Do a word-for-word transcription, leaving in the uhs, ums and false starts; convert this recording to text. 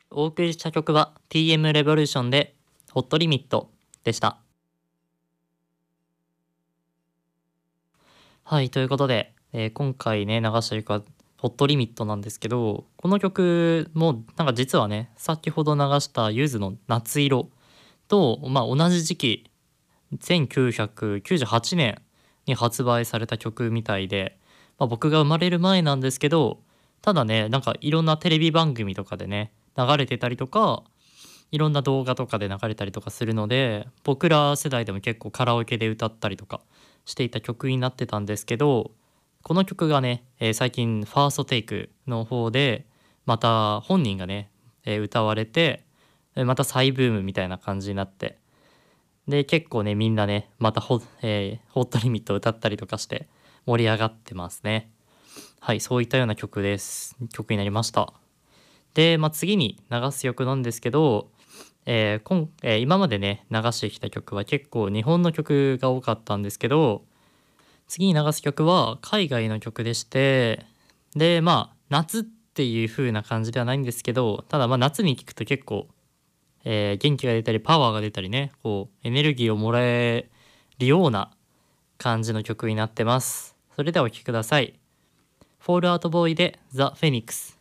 お送りした曲は ティーエム レボリューションでホットリミットでした。はい、ということで、えー今回ね、流した曲はホットリミットなんですけど、この曲もなんか実はね、先ほど流したゆずの夏色と、まあ、同じ時期、せんきゅうひゃくきゅうじゅうはちねんに発売された曲みたいで、まあ、僕が生まれる前なんですけど、ただね、なんかいろんなテレビ番組とかでね、流れてたりとか、いろんな動画とかで流れたりとかするので、僕ら世代でも結構カラオケで歌ったりとかしていた曲になってたんですけど、この曲がね、えー最近ファーストテイクの方でまた本人がね、えー歌われて、えーまた再ブームみたいな感じになって、で結構ねみんなねまたホ,、えーホットリミットを歌ったりとかして盛り上がってますね。はい、そういったような曲です曲になりました。で、まあ、次に流す曲なんですけど、えーこんえー今までね流してきた曲は結構日本の曲が多かったんですけど、次に流す曲は海外の曲でして、でまあ夏っていう風な感じではないんですけど、ただまあ夏に聴くと結構、えー元気が出たりパワーが出たりね、こうエネルギーをもらえるような感じの曲になってます。それではお聴きください。フォールアウトボーイでザ・フェニックス。